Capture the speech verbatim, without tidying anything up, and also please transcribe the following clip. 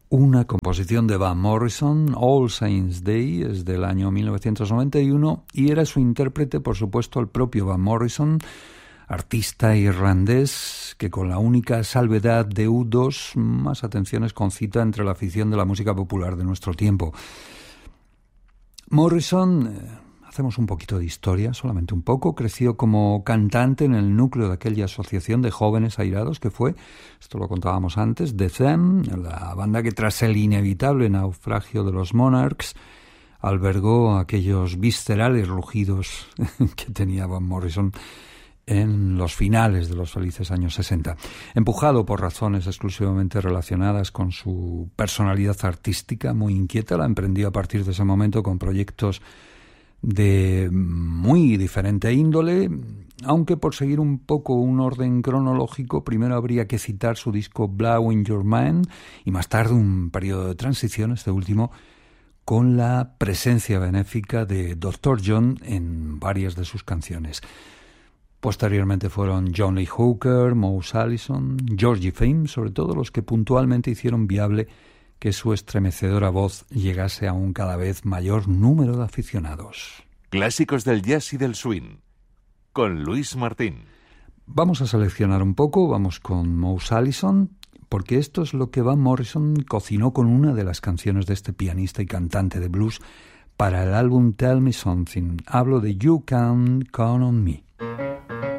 Una composición de Van Morrison, All Saints' Day, es del año mil novecientos noventa y uno, y era su intérprete, por supuesto, el propio Van Morrison, artista irlandés que con la única salvedad de U dos, más atenciones concita entre la afición de la música popular de nuestro tiempo. Morrison, eh, hacemos un poquito de historia, solamente un poco, creció como cantante en el núcleo de aquella asociación de jóvenes airados que fue, esto lo contábamos antes, The Them, la banda que tras el inevitable naufragio de los Monarchs albergó aquellos viscerales rugidos que tenía Van Morrison en los finales de los felices años sesenta. Empujado por razones exclusivamente relacionadas con su personalidad artística muy inquieta, la emprendió a partir de ese momento con proyectos de muy diferente índole, aunque por seguir un poco un orden cronológico, primero habría que citar su disco Blowing Your Mind y más tarde un periodo de transición, este último, con la presencia benéfica de doctor John en varias de sus canciones. Posteriormente fueron John Lee Hooker, Mouse Allison, Georgie Fame, sobre todo los que puntualmente hicieron viable que su estremecedora voz llegase a un cada vez mayor número de aficionados. Clásicos del jazz y del swing, con Luis Martín. Vamos a seleccionar un poco, vamos con Mouse Allison, porque esto es lo que Van Morrison cocinó con una de las canciones de este pianista y cantante de blues para el álbum Tell Me Something. Hablo de You Can Count on Me.